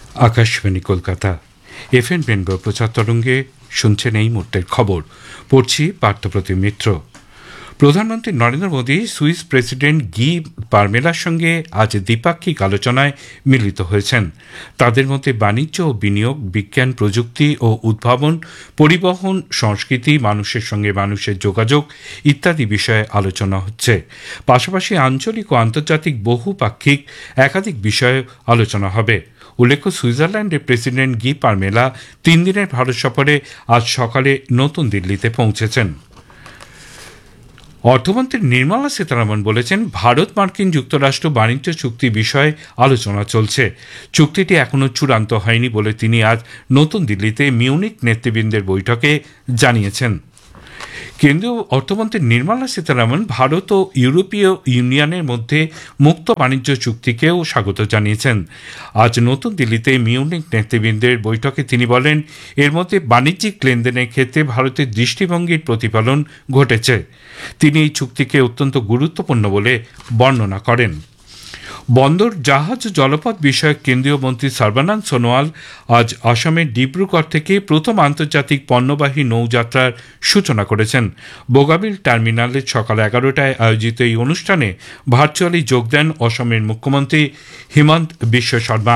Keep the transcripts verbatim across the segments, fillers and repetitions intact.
Akashvani Kolkata FM rainbow প্রচার তরঙ্গে শুনছেন এই মুহূর্তের খবর। পড়ছি পার্থপ্রতিম মিত্র। প্রধানমন্ত্রী নরেন্দ্র মোদী সুইস প্রেসিডেন্ট গি পারমেলার সঙ্গে আজ দ্বিপাক্ষিক আলোচনায় মিলিত হয়েছেন। তাদের মধ্যে বাণিজ্য ও বিনিয়োগ, বিজ্ঞান প্রযুক্তি ও উদ্ভাবন, পরিবহন, সংস্কৃতি, মানুষের সঙ্গে মানুষের যোগাযোগ ইত্যাদি বিষয়ে আলোচনা হচ্ছে। পাশাপাশি আঞ্চলিক ও আন্তর্জাতিক বহুপাক্ষিক একাধিক বিষয়ে আলোচনা হবে। উল্লেখ্য, সুইজারল্যান্ডের প্রেসিডেন্ট গি পারমেলা তিন দিনের ভারত সফরে আজ সকালে নতুন দিল্লিতে পৌঁছেছেন। অর্থমন্ত্রী নির্মলা সীতারামন বলেছেন, ভারত মার্কিন যুক্তরাষ্ট্র বাণিজ্য চুক্তি বিষয়ে আলোচনা চলছে। চুক্তিটি এখনও চূড়ান্ত হয়নি বলে তিনি আজ নতুন দিল্লিতে মিউনিক নেতৃবৃন্দের বৈঠকে জানিয়েছেন। কেন্দ্রীয় অর্থমন্ত্রী নির্মলা সীতারামন ভারত ও ইউরোপীয় ইউনিয়নের মধ্যে মুক্ত বাণিজ্য চুক্তিকেও স্বাগত জানিয়েছেন। আজ নতুন দিল্লিতে মিউনিক নেতৃবৃন্দের বৈঠকে তিনি বলেন, এর মধ্যে বাণিজ্যিক লেনদেনের ক্ষেত্রে ভারতের দৃষ্টিভঙ্গির প্রতিফলন ঘটেছে। তিনি এই চুক্তিকে অত্যন্ত গুরুত্বপূর্ণ বলে বর্ণনা করেন। বন্দর, জাহাজ ও জলপথ বিষয়ক কেন্দ্রীয় মন্ত্রী সর্বানন্দ সোনোয়াল আজ আসামের ডিব্রুগড় থেকে প্রথম আন্তর্জাতিক পণ্যবাহী নৌযাত্রার সূচনা করেছেন। বোগাবিল টার্মিনালে সকাল এগারোটায় আয়োজিত এই অনুষ্ঠানে ভার্চুয়ালি যোগ দেন অসমের মুখ্যমন্ত্রী হিমন্ত বিশ্ব শর্মা।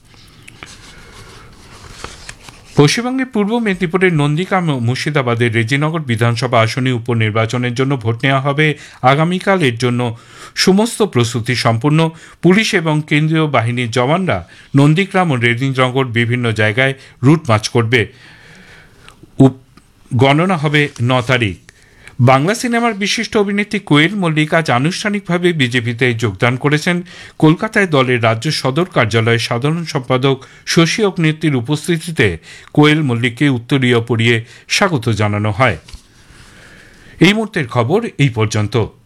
পশ্চিমবঙ্গের পূর্ব মেদিনীপুরের নন্দীগ্রাম ও মুর্শিদাবাদের রেজিনগর বিধানসভা আসনে উপনির্বাচনের জন্য ভোট নেওয়া হবে আগামীকাল। এর জন্য সমস্ত প্রস্তুতি সম্পূর্ণ। পুলিশ এবং কেন্দ্রীয় বাহিনীর জওয়ানরা নন্দীগ্রাম ও রেজিনগর বিভিন্ন জায়গায় রুট মার্চ করবে। গণনা হবে ন তারিখ। বাংলা সিনেমার বিশিষ্ট অভিনেত্রী কোয়েল মল্লিক আজ আনুষ্ঠানিকভাবে বিজেপিতে যোগদান করেছেন। কলকাতায় দলের রাজ্য সদর কার্যালয়ে সাধারণ সম্পাদক শশী অগ্নিহোত্রীর উপস্থিতিতে কোয়েল মল্লিককে উত্তরীয় পরিয়ে স্বাগত জানানো হয়। এই মুহূর্তের খবর এই পর্যন্ত।